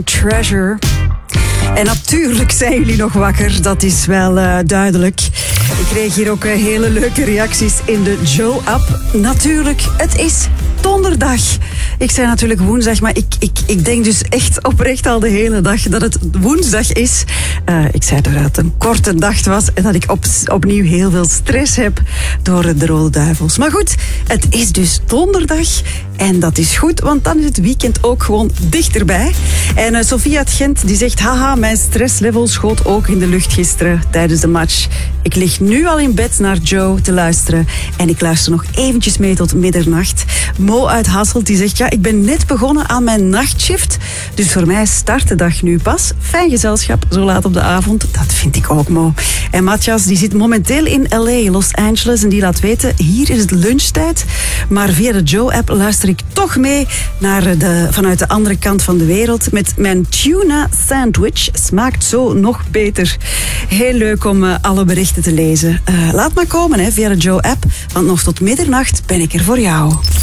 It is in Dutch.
Treasure. En natuurlijk zijn jullie nog wakker, dat is wel duidelijk. Ik kreeg hier ook hele leuke reacties in de Joe-app. Natuurlijk, het is donderdag. Ik zei natuurlijk woensdag, maar ik denk dus echt oprecht al de hele dag dat het woensdag is. Ik zei dat het een korte dag was en dat ik opnieuw heel veel stress heb door de Rode Duivels. Maar goed, het is dus donderdag en dat is goed, want dan is het weekend ook gewoon dichterbij. En Sofia uit Gent die zegt, haha, mijn stresslevel schoot ook in de lucht gisteren tijdens de match. Ik lig nu al in bed naar Joe te luisteren en ik luister nog eventjes mee tot middernacht. Mo uit Hasselt die zegt, ja, ik ben net begonnen aan mijn nachtshift, dus voor mij start de dag nu pas. Fijn gezelschap, zo laat op de avond, dat vind ik ook, Mo. En Matthias die zit momenteel in LA, Los Angeles, en die laat weten, hier is het lunchtijd, maar via de Joe-app luister ik toch mee naar vanuit de andere kant van de wereld met mijn tuna sandwich. Smaakt zo nog beter. Heel leuk om alle berichten te lezen. Laat maar komen via de Joe-app, want nog tot middernacht ben ik er voor jou.